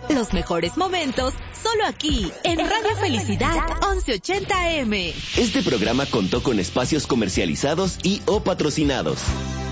Los mejores momentos, solo aquí, en Radio Felicidad 1180 AM. Este programa contó con espacios comercializados y o patrocinados.